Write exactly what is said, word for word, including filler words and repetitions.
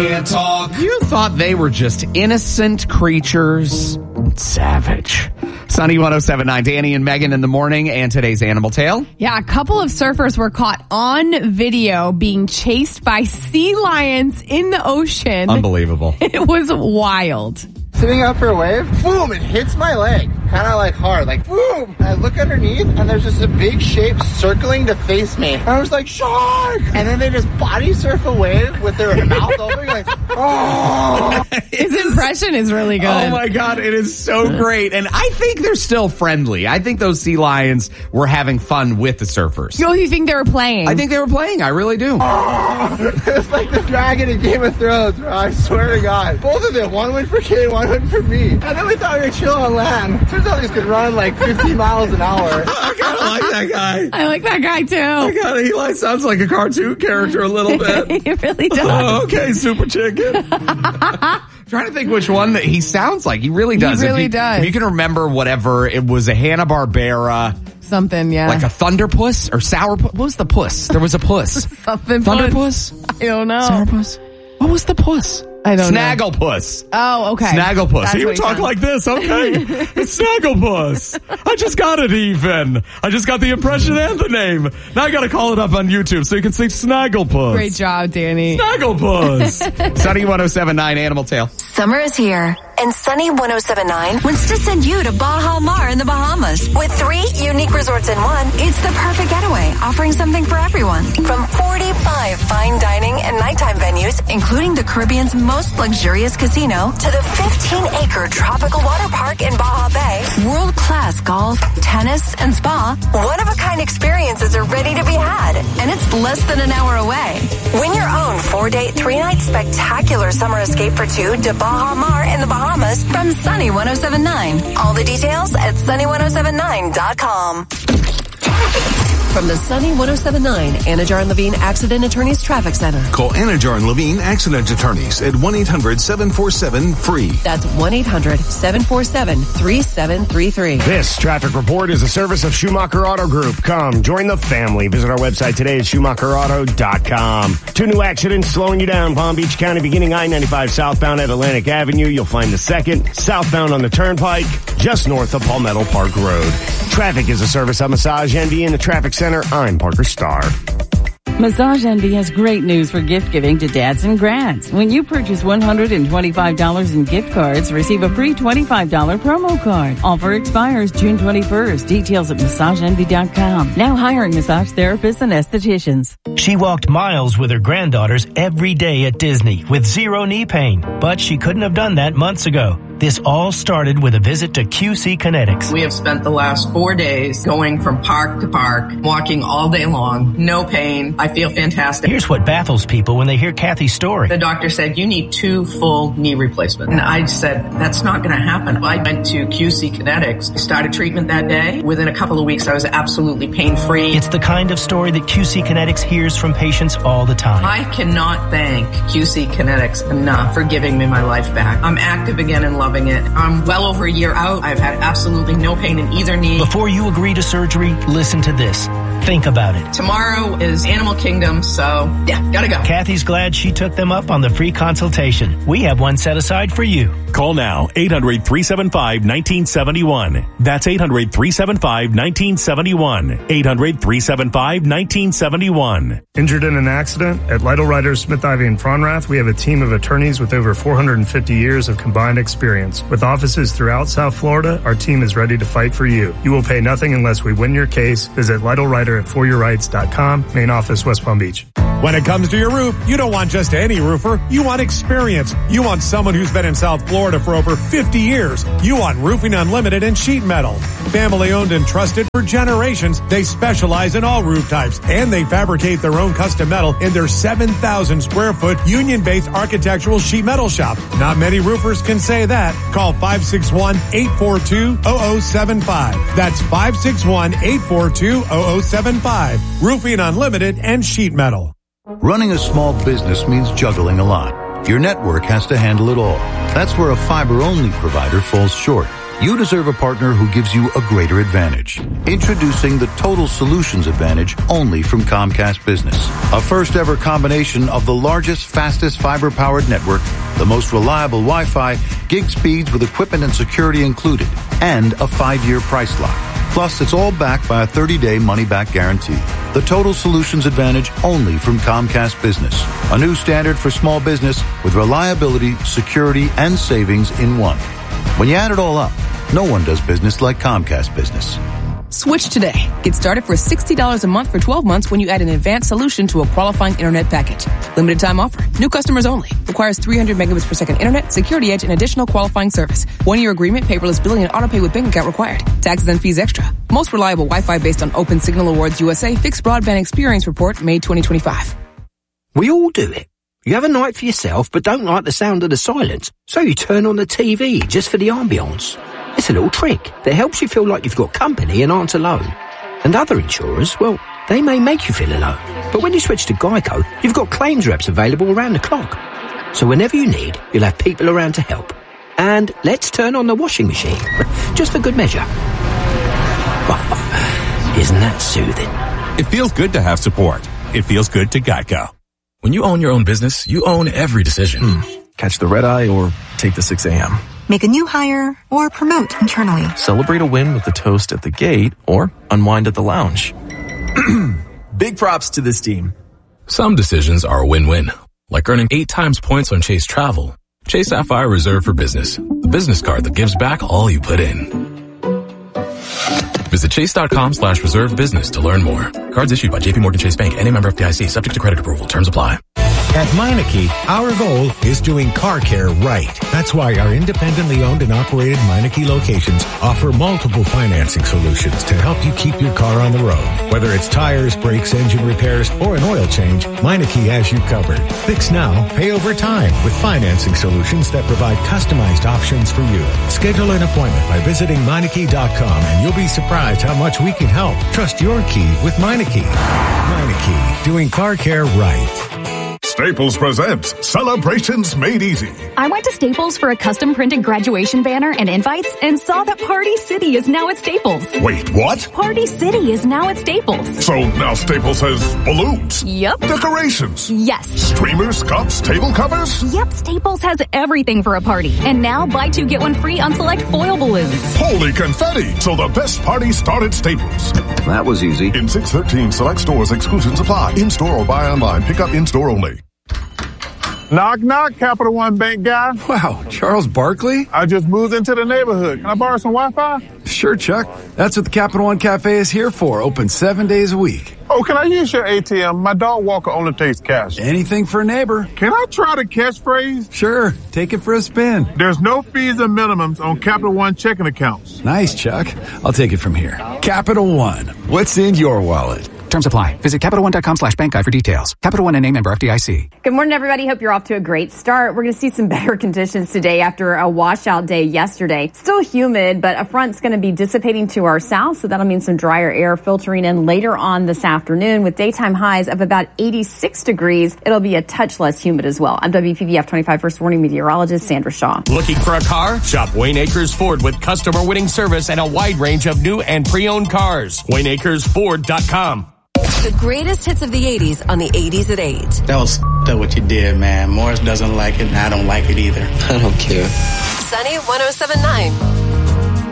can't talk. You thought they were just innocent creatures. Savage. Sunny one oh seven point nine, Danny and Megan in the morning, and today's Animal Tale. Yeah, a couple of surfers were caught on video being chased by sea lions in the ocean. Unbelievable. It was wild. Sitting out for a wave, boom, it hits my leg. Kind of like hard, like boom. I look underneath and there's just a big shape circling to face me. And I was like, shark! And then they just body surf a wave with their mouth open, like, oh. His impression is really good. Oh my God, it is so great. And I think they're still friendly. I think those sea lions were having fun with the surfers. Oh, you think they were playing? I think they were playing. I really do. Oh, it's like the dragon in Game of Thrones, bro. I swear to God. Both of them. One went for Kate, one went for me. And then we thought we were chilling on land. Turns out these could run like fifty miles an hour. I kind of like that guy. I like that guy too. I got it. He like, sounds like a cartoon character a little bit. He really does. Oh, okay, Super Chicken. Trying to think which one that he sounds like. He really does. He really if you, does. If you can remember whatever, it was a Hanna-Barbera. Something, yeah. Like a Thunderpuss or Sourpuss. What was the puss? There was a puss. Something Thunderpuss? I don't know. Sourpuss? What was the puss? I don't Snagglepuss. know. Oh, okay. Snagglepuss. That's You what talk sounds. like this, okay. It's Snagglepuss. I just got it even. I just got the impression and the name. Now I got to call it up on YouTube so you can see Snagglepuss. Great job, Danny. Snagglepuss. Sunny one oh seven point nine Animal Tale. Summer is here, and Sunny one oh seven point nine wants to send you to Baja Mar in the Bahamas. With three unique resorts in one, it's the perfect getaway, offering something for everyone. From forty-five fine dining and nighttime venues, including the Caribbean's most luxurious casino, to the fifteen-acre tropical water park in Baja Bay, world-class golf, tennis, and spa, one-of-a-kind experiences are ready to be had, and it's less than an hour away. Win your own four-day, three-night spectacular summer escape for two to Baja Mar in the Bahamas from Sunny one oh seven point nine. All the details at sunny one oh seven nine dot com. From the Sunny one oh seven point nine Anajar and Levine Accident Attorneys Traffic Center. Call Anajar and Levine Accident Attorneys at one eight hundred seven four seven free. That's one eight hundred seven four seven three seven three three. This traffic report is a service of Schumacher Auto Group. Come, join the family. Visit our website today at schumacher auto dot com. Two new accidents slowing you down. Palm Beach County beginning I ninety-five southbound at Atlantic Avenue. You'll find the second southbound on the Turnpike just north of Palmetto Park Road. Traffic is a service of Massage Envy in the Traffic Center. I'm Parker Starr. Massage Envy has great news for gift giving to dads and grads. When you purchase one hundred twenty-five dollars in gift cards, receive a free twenty-five dollars promo card. Offer expires June twenty-first. Details at massage envy dot com. Now hiring massage therapists and estheticians. She walked miles with her granddaughters every day at Disney with zero knee pain, but she couldn't have done that months ago. This all started with a visit to Q C Kinetics. We have spent the last four days going from park to park, walking all day long, no pain. I feel fantastic. Here's what baffles people when they hear Kathy's story. The doctor said, you need two full knee replacements. And I said, that's not going to happen. I went to Q C Kinetics, started treatment that day. Within a couple of weeks, I was absolutely pain-free. It's the kind of story that Q C Kinetics hears from patients all the time. I cannot thank Q C Kinetics enough for giving me my life back. I'm active again and loving it. I'm well over a year out. I've had absolutely no pain in either knee. Before you agree to surgery, listen to this. Think about it. Tomorrow is Animal Kingdom, so yeah, gotta go. Kathy's glad she took them up on the free consultation. We have one set aside for you. Call now, eight hundred three seven five one nine seven one. That's eight hundred three seven five one nine seven one. eight hundred three seven five one nine seven one. Injured in an accident? At Lytle Writers, Smith, Ivy, and Fronrath, we have a team of attorneys with over four hundred fifty years of combined experience. With offices throughout South Florida, our team is ready to fight for you. You will pay nothing unless we win your case. Visit Lytle Writer at for your rights dot com. Main office, West Palm Beach. When it comes to your roof, you don't want just any roofer. You want experience. You want someone who's been in South Florida for over fifty years. You want Roofing Unlimited and sheet metal. Family owned and trusted for generations, they specialize in all roof types, and they fabricate their own custom metal in their seven thousand square foot union-based architectural sheet metal shop. Not many roofers can say that. Call five six one, eight four two, zero zero seven five. That's five six one, eight four two, zero zero seven five. Roofing Unlimited and sheet metal. Running a small business means juggling a lot. Your network has to handle it all. That's where a fiber-only provider falls short. You deserve a partner who gives you a greater advantage. Introducing the Total Solutions Advantage only from Comcast Business. A first ever combination of the largest, fastest fiber-powered network, the most reliable Wi-Fi, gig speeds with equipment and security included, and a five-year price lock. Plus, it's all backed by a thirty-day money-back guarantee. The Total Solutions Advantage only from Comcast Business. A new standard for small business with reliability, security, and savings in one. When you add it all up, no one does business like Comcast Business. Switch today. Get started for sixty dollars a month for twelve months when you add an advanced solution to a qualifying internet package. Limited time offer. New customers only. Requires three hundred megabits per second internet, security edge, and additional qualifying service. One year agreement, paperless billing, and auto pay with bank account required. Taxes and fees extra. Most reliable Wi-Fi based on Open Signal Awards U S A Fixed Broadband Experience Report, May twenty twenty-five. We all do it. You have a night for yourself but don't like the sound of the silence, so you turn on the T V just for the ambience. It's a little trick that helps you feel like you've got company and aren't alone. And other insurers, well, they may make you feel alone. But when you switch to Geico, you've got claims reps available around the clock. So whenever you need, you'll have people around to help. And let's turn on the washing machine, just for good measure. Isn't that soothing? It feels good to have support. It feels good to Geico. When you own your own business, you own every decision. Mm. Catch the red eye or take the six a.m. Make a new hire or promote internally. Celebrate a win with a toast at the gate or unwind at the lounge. Big props to this team. Some decisions are a win-win, like earning eight times points on Chase Travel. Chase Sapphire Reserve for Business, the business card that gives back all you put in. Visit chase.com slash reserve business to learn more. Cards issued by J P Morgan Chase Bank and a member F D I C, subject to credit approval. Terms apply. At Meineke, our goal is doing car care right. That's why our independently owned and operated Meineke locations offer multiple financing solutions to help you keep your car on the road. Whether it's tires, brakes, engine repairs, or an oil change, Meineke has you covered. Fix now, pay over time with financing solutions that provide customized options for you. Schedule an appointment by visiting Meineke dot com and you'll be surprised how much we can help. Trust your key with Meineke. Meineke, doing car care right. Staples presents Celebrations Made Easy. I went to Staples for a custom printed graduation banner and invites and saw that Party City is now at Staples. Wait, what? Party City is now at Staples. So now Staples has balloons? Yep. Decorations? Yes. Streamers, cups, table covers? Yep, Staples has everything for a party. And now buy two, get one free on select foil balloons. Holy confetti! So the best party started at Staples. That was easy. In six thirteen select stores, exclusions apply. In-store or buy online. Pick up in-store only. Knock, knock, Capital One Bank guy. Wow, Charles Barkley? I just moved into the neighborhood. Can I borrow some Wi-Fi? Sure, Chuck. That's what the Capital One Cafe is here for. Open seven days a week. Oh, can I use your A T M? My dog walker only takes cash. Anything for a neighbor. Can I try the catchphrase? Sure. Take it for a spin. There's no fees and minimums on Capital One checking accounts. Nice, Chuck. I'll take it from here. Capital One. What's in your wallet? Terms apply. Visit CapitalOne.com slash bank guide for details. Capital One and name member F D I C. Good morning, everybody. Hope you're off to a great start. We're going to see some better conditions today after a washout day yesterday. Still humid, but a front's going to be dissipating to our south, so that'll mean some drier air filtering in later on this afternoon with daytime highs of about eighty-six degrees. It'll be a touch less humid as well. I'm W P B F twenty-five First Warning meteorologist Sandra Shaw. Looking for a car? Shop Wayne Acres Ford with customer winning service and a wide range of new and pre-owned cars. Wayne Acres Ford dot com. The greatest hits of the eighties on the eighties at eight. That was that what you did, man. Morris doesn't like it, and I don't like it either. I don't care. Sunny one oh seven point nine.